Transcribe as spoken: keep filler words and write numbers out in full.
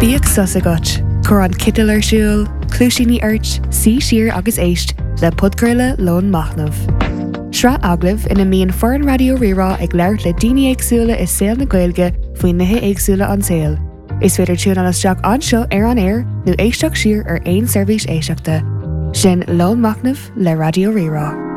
Bíag sus agat, chur an citil ar siúl, clúisíní airt, sí siar agus éist le podcréile lón machnamh. Sra aglah ina míon foreign radio rirá ag leirt le daoine éagsúla is saoil na Gaeilge faoin nithe éagsúla an saoil. Is féidir tún an isteach anseo ar an air nó éisteach siar ar aon seirbhís éisteachta. Sin lón machnamh le radio rirá.